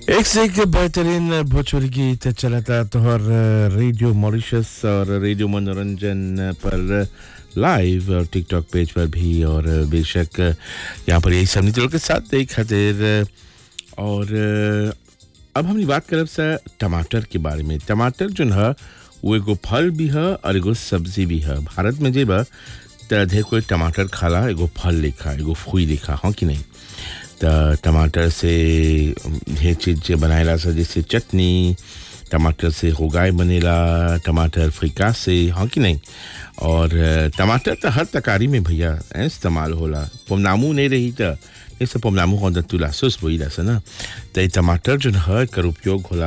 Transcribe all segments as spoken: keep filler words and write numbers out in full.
एक से एक बेहतरीन भोजपुरी गीत चला था तोहर रेडियो मॉरिशस और रेडियो मनोरंजन पर लाइव और टिकटॉक पेज पर भी और बेशक यहाँ पर यही सब नीति के साथ देख खातिर। और अब हमने बात करब सा टमाटर के बारे में। टमाटर जो है वो एगो फल भी है और एगो सब्जी भी है। भारत में जेबा त ढेर कोई टमाटर खाला एगो फल लेखा एगो फूई लेखा, हाँ कि नहीं। त टमाटर से ढेर चीज बनाएला सा, जैसे चटनी, टमाटर से होगाई बनेला, टमाटर फ्रिका से, हाँ कि नहीं। और टमाटर तो हर तकारी में भैया इस्तेमाल होला। पोमनामू नहीं रही तो जैसे पोमनामू हो तुला सुस बोईला से ना, तो टमाटर जो है कर उपयोग होला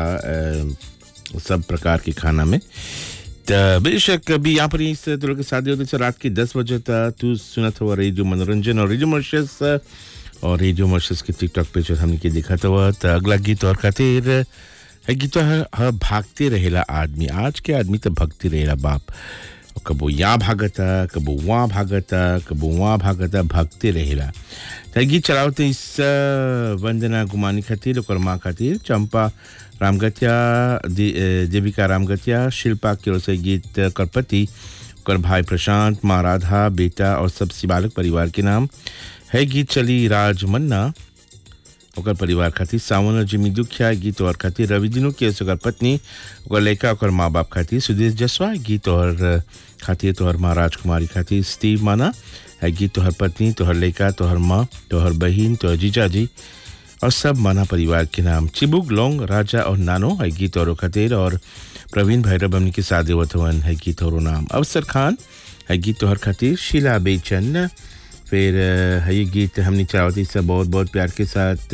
सब प्रकार के खाना में। तो बेशक अभी यहाँ पर इस तुल के शादी होते रात के दस बजे तक तू सुनत हुआ रेडियो मनोरंजन और रेडियो मॉरिशस और रेडियो मॉरिशस के टिकटॉक पे जो हमने के देखा था। तो अगला गीत और खातिर है गीत है भागते रहेला आदमी। आज के आदमी तो भगते रहेला बाप, कबो यहाँ भागता कबो वहाँ भागता कबो वहाँ भागता, भागते रहेला। तो गीत चलावते इस वंदना गुमानी खातिर और माँ खातिर चंपा रामगतिया, देविका रामगतिया, शिल्पा की ओर से गीत करपति कर भाई प्रशांत, माँ राधा, बेटा और सब शिवालक परिवार के नाम है। गीत चली राज मन्ना और परिवार खातिर, सावन और जिमी दुखिया गीत और खातिर, रवि दिनों की ओर पत्नी और लड़का और माँ बाप खातिर, सुदेश जसवा गीत और खातिर, तोहर माँ राजकुमारी खातिर, स्टीव माना है गीत तोहर पत्नी, तोहर लड़का, तोहर माँ, तोहर बहन, तोहर जीजा जी और सब माना परिवार के नाम। चिबुक लोंग राजा और नानो है गीत और खातिर, और प्रवीण भैरव हमनी के साथ देवतवन है गीत और नाम। अवसर खान है गीत तोहर खातिर, शीला बेचन फिर है ये गीत हमने चाहती सब बहुत बहुत प्यार के साथ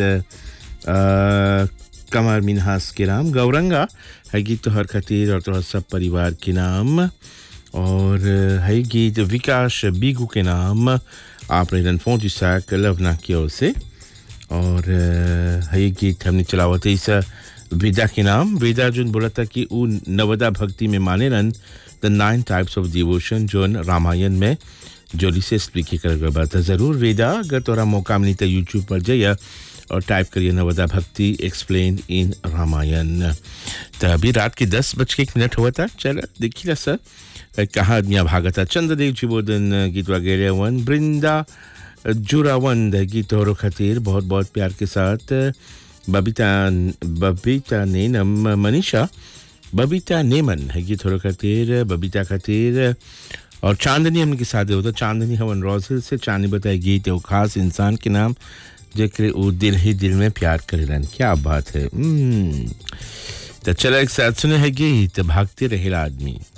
आ, कमर मिनहास के नाम। गौरंगा है गीत तोहर खातिर और तोहर सब परिवार के नाम। और है गीत विकास बीगू के नाम, आप रेडन फोन जिसाक लवना की ओर से। और है ये गीत हमने चलावत इस वेदा के नाम। वेदा जो बोला था कि वो नवदा भक्ति में माने रन द नाइन टाइप्स ऑफ डिवोशन जो रामायण में जोली से स्पीक कर बात है। ज़रूर वेदा अगर तोरा मौका मिली तो यूट्यूब पर जाइए और टाइप करिए नवदा भक्ति एक्सप्लेन इन रामायण। तो अभी रात के दस बज के एक मिनट हुआ था। चल देखिए सर कहाँ आदमियाँ भागता। चंद्रदेव चिबोधन गीत वगैरह वन, बृंदा जुरावंद गीत और खातिर बहुत बहुत प्यार के साथ। बबीता बबीता नेनम, मनीषा बबीता नेमन है गीत और खातिर, बबीता खातिर। और चांदनी हमके साथ होता, चांदनी हवन रोजिल से। चांदनी बताए गीत वो खास इंसान के नाम जेकरे वो दिल ही दिल में प्यार करेलन। क्या बात है। तो चला एक साथ सुने है गीत भागते रहेला आदमी।